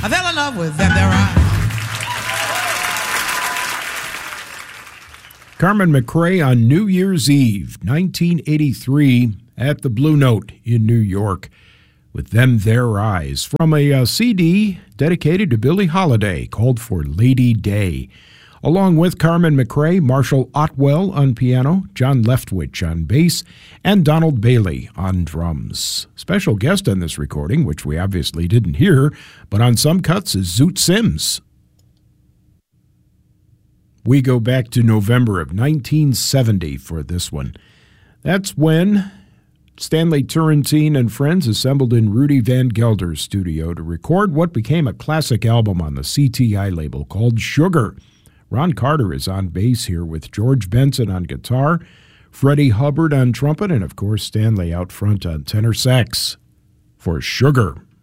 I fell in love with them there eyes. Carmen McRae on New Year's Eve, 1983, at the Blue Note in New York, with Them There Eyes, from a CD dedicated to Billie Holiday called For Lady Day. Along with Carmen McRae, Marshall Otwell on piano, John Leftwich on bass, and Donald Bailey on drums. Special guest on this recording, which we obviously didn't hear, but on some cuts, is Zoot Sims. We go back to November of 1970 for this one. That's when Stanley Turrentine and friends assembled in Rudy Van Gelder's studio to record what became a classic album on the CTI label called Sugar. Ron Carter is on bass here with George Benson on guitar, Freddie Hubbard on trumpet, and of course Stanley out front on tenor sax for Sugar.